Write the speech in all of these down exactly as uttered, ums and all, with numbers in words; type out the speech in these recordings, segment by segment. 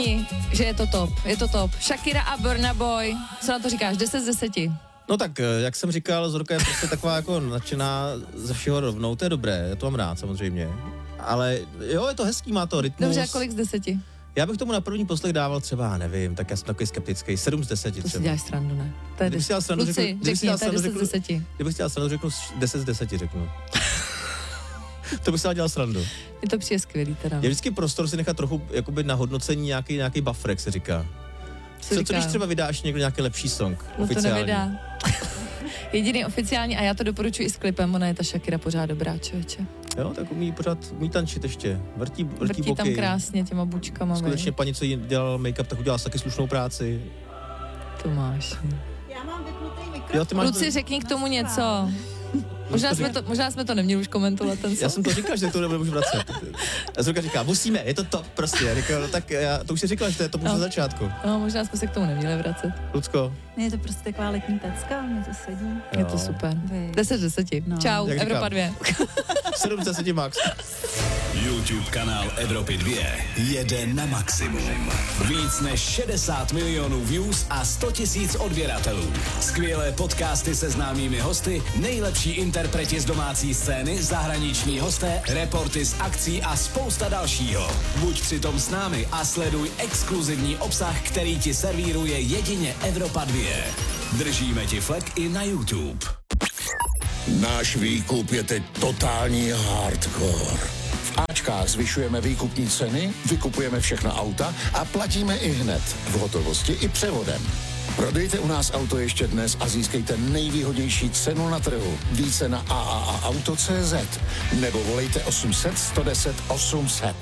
že je to top, je to top. Shakira a Burna Boy, co na to říkáš, deset z deseti? No tak, jak jsem říkal, Zorka je prostě taková jako nadšená ze všeho rovnou, to je dobré, já to mám rád samozřejmě. Ale jo, je to hezký, má to rytmus. Dobře, a kolik z deseti? Já bych tomu na první poslech dával třeba, nevím, tak já jsem takový skeptický, sedm z deseti třeba. To si děláš srandu, ne? To je Kdybych si dělal srandu, Luci, řeknu, řekni, to je deset z deseti. Kdybych si dělal srandu, řeknu deset z deseti, řeknu. To bych si dělal srandu. Je to přijde skvělý teda. Je vždycky prostor si nechat trochu jakoby na hodnocení nějaký, nějaký buffer, jak se říká. Co, co když třeba vydáš někdo nějaký lepší song, no oficiální? To nevydá. Jediný oficiální, a já to doporučuji i s klipem, ona je ta Shakira pořád dobrá, člověče. Jo, tak umí pořád, umí tančit ještě, vrtí, vrtí, vrtí boky. tam krásně těma bučkama. Skutečně paní, co jí dělal make-up, tak udělala taky slušnou práci. To máš. Já mám vypnutý mikrofon. Jo, ty máš... Luci, řekni k tomu něco. Možná jsme, to, možná jsme to neměli už komentovat ten song. Já jsem to říkal, že to nebudu už vracet. A Zorka říká, musíme, je to top prostě. Já říkal, no tak já, to už si říkala, že to je to no. Na začátku. No, možná jsme se k tomu neměli vracet. Lucko. Je to prostě taková letní pecka, mě to sedí. Jo. Je to super. Vy. deset z deseti. No. Čau, jak Evropa dvě. sedm z deseti max. YouTube kanál Evropy dvě jede na maximum. Víc než šedesát milionů views a sto tisíc odběratelů. Skvělé podcasty se známými hosty, nejlepší interpreti z domácí scény, zahraniční hosté, reporty z akcí a spousta dalšího. Buď přitom s námi a sleduj exkluzivní obsah, který ti servíruje jedině Evropa dvě. Držíme ti flek i na YouTube. Náš výkup je teď totální hardcore. V Ačkách zvyšujeme výkupní ceny, vykupujeme všechna auta a platíme i hned, v hotovosti i převodem. Prodejte u nás auto ještě dnes a získejte nejvýhodnější cenu na trhu. Více na a a a auto tečka cé zet nebo volejte osm set, sto deset, osm set.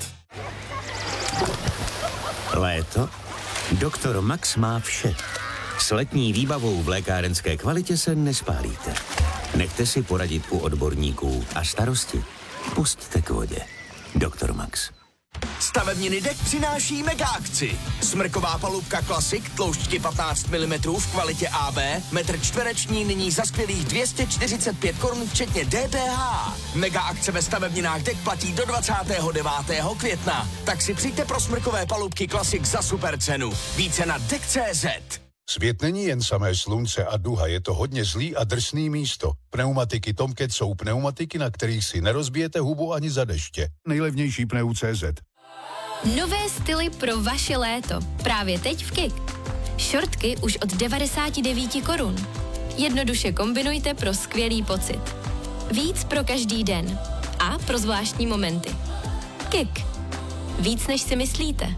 Léto? Doktor Max má vše. S letní výbavou v lékárenské kvalitě se nespálíte. Nechte si poradit u odborníků a starosti pusťte k vodě. Doktor Max. Stavebniny dek přináší mega akci. Smrková palubka Classic, tloušťky patnáct milimetrů v kvalitě á bé, metr čtvereční nyní za skvělých dvě stě čtyřicet pět korun včetně dé pé há. Mega akce ve stavebninách dek platí do dvacátého devátého května. Tak si přijďte pro smrkové palubky Classic za super cenu. Více na dek tečka cé zet. Svět není jen samé slunce a duha, je to hodně zlý a drsný místo. Pneumatiky Tomcat jsou pneumatiky, na kterých si nerozbijete hubu ani za deště. Nejlevnější pneu tečka cé zet. Nové styly pro vaše léto. Právě teď v Kik. Šortky už od devadesát devět korun. Jednoduše kombinujte pro skvělý pocit. Víc pro každý den. A pro zvláštní momenty. Kik. Víc než si myslíte.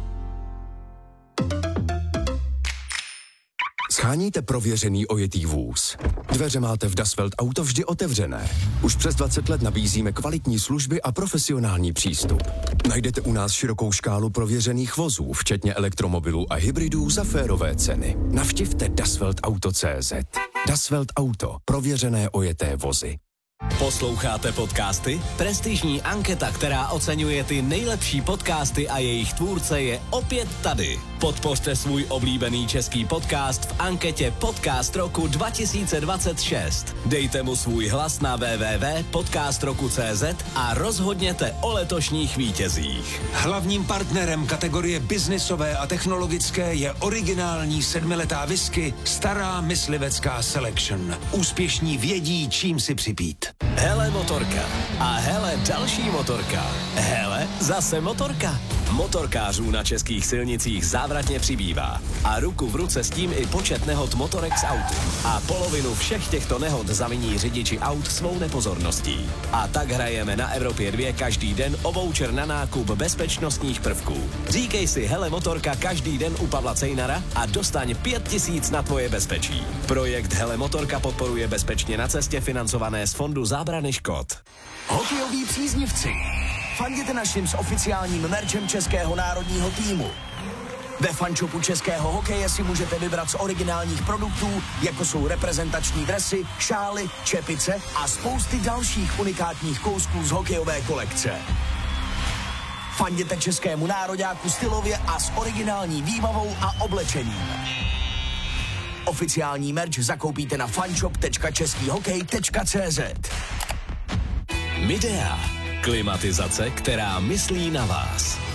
Sháníte prověřený ojetý vůz. Dveře máte v Das Welt Auto vždy otevřené. Už přes dvacet let nabízíme kvalitní služby a profesionální přístup. Najdete u nás širokou škálu prověřených vozů, včetně elektromobilů a hybridů za férové ceny. Navštivte Das Welt Auto tečka cé zet. Das Welt Auto. Prověřené ojeté vozy. Posloucháte podcasty? Prestižní anketa, která oceňuje ty nejlepší podcasty a jejich tvůrce, je opět tady. Podpořte svůj oblíbený český podcast v anketě Podcast roku dva tisíce dvacet šest. Dejte mu svůj hlas na w w w tečka podcast roku tečka cé zet a rozhodněte o letošních vítězích. Hlavním partnerem kategorie biznisové a technologické je originální sedmiletá whisky Stará myslivecká Selection. Úspěšní vědí, čím si připít. Hele motorka. A hele další motorka. Hele zase motorka. Motorkářů na českých silnicích závratně přibývá. A ruku v ruce s tím i počet nehod motorek z autu. A polovinu všech těchto nehod zaviní řidiči aut svou nepozorností. A tak hrajeme na Evropě dvě každý den o voucher na nákup bezpečnostních prvků. Říkej si hele motorka každý den u Pavla Cejnara a dostaň pět tisíc na tvoje bezpečí. Projekt Hele motorka podporuje Bezpečně na cestě financované z Fondu zábrany škod. Hokejoví příznivci. Fanděte našim s oficiálním merčem českého národního týmu. Ve fanshopu českého hokeje si můžete vybrat z originálních produktů, jako jsou reprezentační dresy, šály, čepice a spousty dalších unikátních kousků z hokejové kolekce. Fanděte českému nároďáku stylově a s originální výbavou a oblečením. Oficiální merch zakoupíte na fanshop tečka český hokej tečka cé zet. Midea. Klimatizace, která myslí na vás.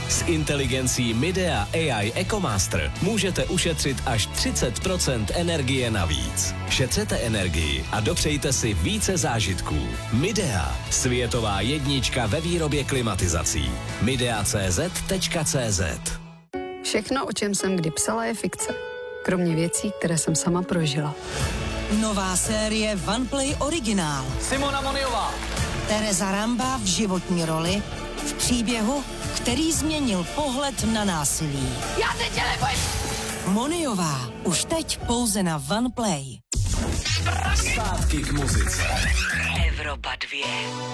S inteligencí Midea A I EcoMaster můžete ušetřit až třicet procent energie navíc. Šetřete energii a dopřejte si více zážitků. Midea, světová jednička ve výrobě klimatizací. midea tečka cé zet tečka cé zet. Všechno, o čem jsem kdy psala, je fikce. Kromě věcí, které jsem sama prožila. Nová série OnePlay Originál. Simona Moniová. Tereza Ramba v životní roli v příběhu, který změnil pohled na násilí. Já teď tě nebojím. Moniová. Už teď pouze na OnePlay. Zpátky k muzice. Evropa dvě.